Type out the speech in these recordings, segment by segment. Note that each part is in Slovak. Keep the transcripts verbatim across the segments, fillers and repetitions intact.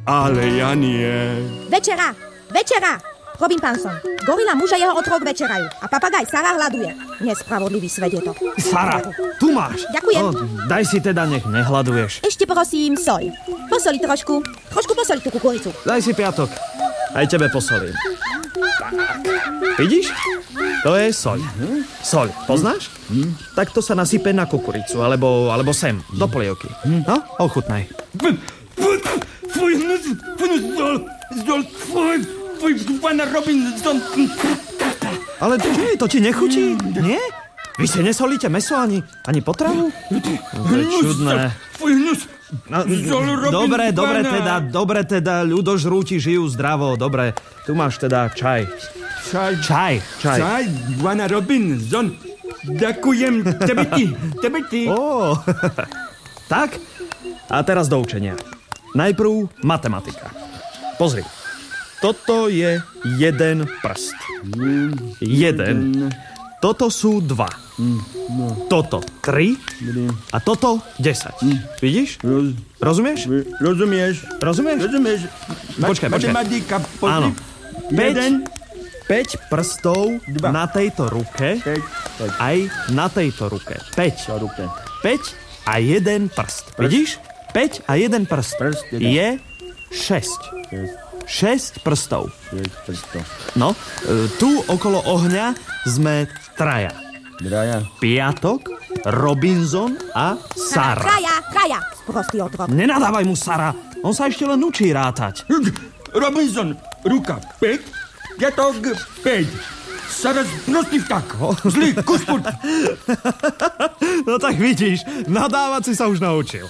Ale ja nie. Večera, večera! Robin Panson, gorila muž a jeho otrok večerajú. A papagaj Sara hľaduje. Nespravodlivý svet je to. Sara, tu máš. Ďakujem. No, daj si teda, nech nehľaduješ. Ešte prosím, soľ. Posoli trošku. Trošku posoli tú kukuricu. Daj si piatok. Aj tebe posolím. Tak. Vidíš? To je soľ. Soľ, poznáš? Tak to sa nasype na kukuricu, alebo, alebo sem, do polievky. No, ochutnaj. Tvoj hnus, tvoj zdol, zdol, tvoj, tvoj pana Robinson. Ale čo je, to ti nechutí? Nie? Vy si nesolíte meso ani, ani potravu? No, to je čudné. Tvoj hnus, No, dobre, dobre teda, dobre teda, ľudožrúti žijú zdravo, dobre. Tu máš teda čaj. Čaj. Čaj, čaj. Čaj, pana Robinson. Ďakujem, tebe ty, tebe ty. Ó, tak, a teraz do učenia. Najprv matematika. Pozri, toto je jeden prst. Jeden. Toto sú dva. Toto tri. A toto desať. Vidíš? Rozumieš? Rozumieš? Rozumieš? Rozumieš? Počkaj, počkaj. Matematika, Áno. Jeden. päť prstov Dva. na tejto ruke. Päť. Päť. Aj na tejto ruke. päť. ruke. päť a jeden prst. Vidíš? päť a jeden prst. Prst, jeden. Je šesť. šesť prstov. Šesť prstov. No, e, tu okolo ohňa sme traja. Traja. Piatok, Robinson a Sara. Traja, traja, sprostý otrok. Nenadávaj mu, Sara. On sa ešte len učí rátať. Robinson, ruka päť, piatok päť. Sara prostý vták. Zlý, kusput. No tak vidíš, nadávať si sa už naučil.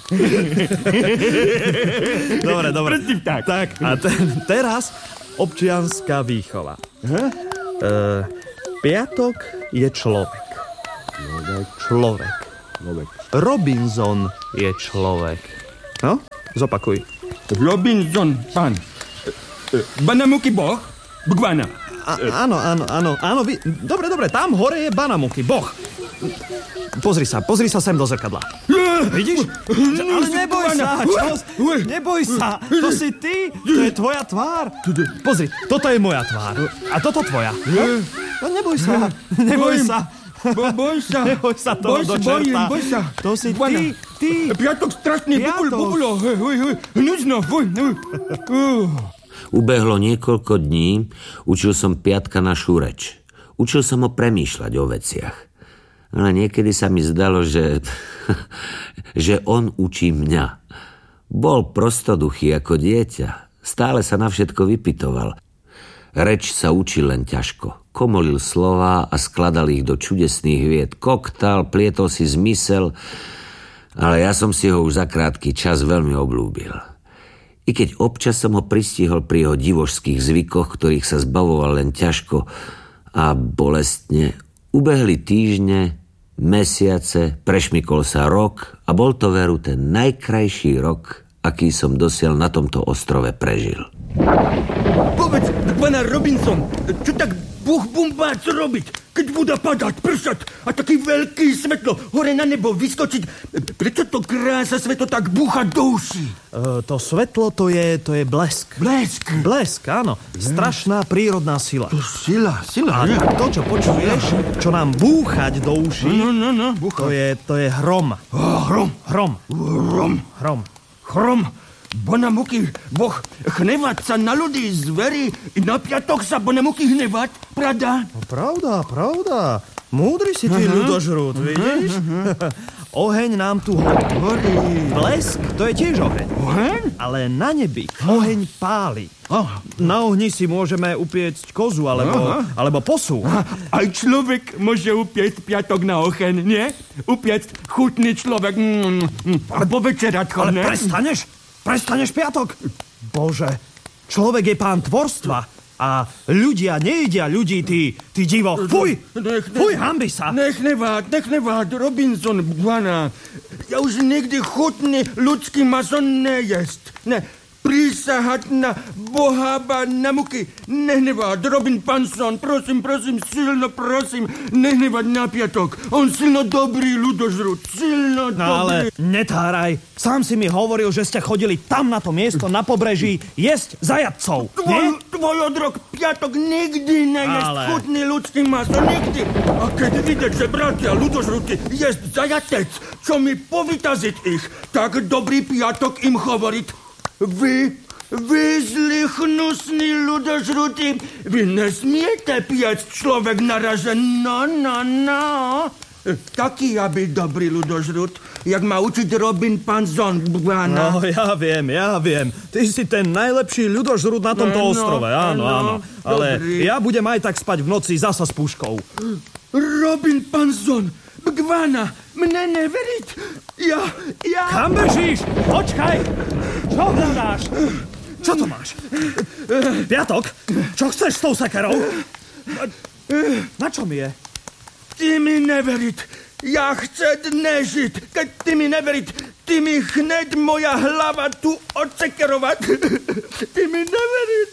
Dobre, dobre. Prostý vták. Tak, a te- teraz občianská výchova. E, piatok je človek. Človek. Človek. Robinson je človek. No, zopakuj. Robinson, pán. Banamuky boh, bgvana. A, áno, áno, áno, áno, vy, dobre, dobre, tam hore je Banamuky, boh. Pozri sa, pozri sa sem do zrkadla. Vidíš? Ale neboj sa, čo? Neboj sa, to si ty, to je tvoja tvár. Pozri, toto je moja tvár. A toto tvoja. No neboj sa, neboj sa. Bo, boj sa. Neboj sa toho do čerta. Bojím, boj sa. To si ty, ty. Piatok strašný, bubul, bubulo. Hej, hej, hej. Hnusno, fuj. Uh. Ubehlo niekoľko dní, učil som Piatka našu reč. Učil som ho premýšľať o veciach. Ale niekedy sa mi zdalo, že, že on učí mňa. Bol prostoduchý ako dieťa. Stále sa na všetko vypytoval. Reč sa učil len ťažko. Komolil slová a skladal ich do čudesných vied. Koktal, plietol si zmysel, ale ja som si ho už za krátky čas veľmi obľúbil. I keď občas som ho pristihol pri jeho divošských zvykoch, ktorých sa zbavoval len ťažko a bolestne, ubehli týždne, mesiace, prešmykol sa rok a bol to veru ten najkrajší rok, aký som dosiaľ na tomto ostrove prežil. Povedz, pana Robinson, čo tak buch bumbá, co robiť, keď bude padať, pršať a taký veľký svetlo hore na nebo vyskočiť? Prečo to krása svetlo tak búcha do uší? Uh, to svetlo, to je, to je blesk. Blesk. Blesk, áno. Strašná prírodná sila. To sila, sila. A to, čo počuješ, čo nám búchať do uší, No, no, no, búcha. to je, to je hrom. Oh, hrom. Hrom. Hrom. Hrom. Hrom. Bonamuky, boh, hnevať sa na ľudí, zvery, i na piatok sa Bonamuky hnevať, pravda? No, pravda, pravda. Múdry si ty, ľudožrút, vidíš? Oheň nám tu horí. Horí. Blesk, to je tiež oheň. Oheň? Ale na nebi oheň páli. Aha. Na ohni si môžeme upiecť kozu alebo, alebo posu. Aj človek môže upiecť piatok na oheň, nie? Upiecť chutný človek. Mm, mm, alebo večerať, Ale ne? prestaneš? Prestaneš, Piatok? Bože, človek je pán tvorstva a ľudia nejedia ľudí, ty, ty divo. Fuj, Nech, fuj, hanbi sa. Nech nevád, nech nevád, Robinson, Bwana. Ja už nikdy chutný ľudský mazon nejesť. Ne, prísahať na Boha na muky. Nehnevať, Robin Panson, prosím, prosím, silno prosím, nehnevať na piatok. On silno dobrý ľudožrút, silno No dobrý. ale netáraj. Sám si mi hovoril, že ste chodili tam na to miesto na pobreží jesť zajatcov. Tvoj, tvoj odrok piatok nikdy nejesť Ale- chutný ľudský maso, nikdy. A keď vidieť, že bratia ľudožrúti jesť zajatec, čo mi povytaziť ich, tak dobrý piatok im hovoriť. Vy, vy zlí hnusní ľudožrúti, vy nesmiete piec človek naraže, no, no, no. Taký ja byť dobrý ľudožrút, jak ma učiť Robin Panson. No, ja viem, ja viem. Ty si ten najlepší ľudožrút na tomto No, no, ostrove, áno, no, áno. Ale dobrý. ja budem aj tak spať v noci zasa s puškou. Robin Panson, Gvana, mne neveriť. Ja, ja... Kam bežíš? Počkaj! Čo hľadáš? Čo to máš? Piatok? Čo chceš s tou sekerou? Na čo mi je? Ty mi neveriť. Ja chce dnes žiť. Keď ty mi neveriť, ty mi hneď moja hlava tu odsekerovať. Ty mi neveriť.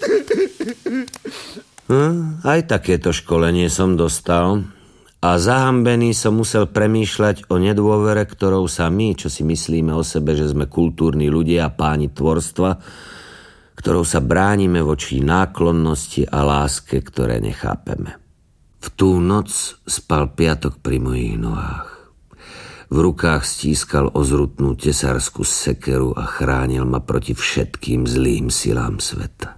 Hm, aj takéto školenie som dostal a zahambený som musel premýšľať o nedôvere, ktorou sa my, čo si myslíme o sebe, že sme kultúrni ľudia a páni tvorstva, ktorou sa bránime voči náklonnosti a láske, ktoré nechápeme. V tú noc spal piatok pri mojich nohách. V rukách stískal ozrutnú tesárskú sekeru a chránil ma proti všetkým zlým silám sveta.